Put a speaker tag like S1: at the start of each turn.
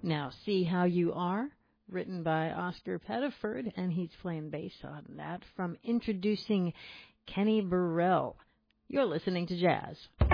S1: Now, See How You Are, written by Oscar Pettiford, and he's playing bass on that, from Introducing Kenny Burrell. You're listening to Jazz.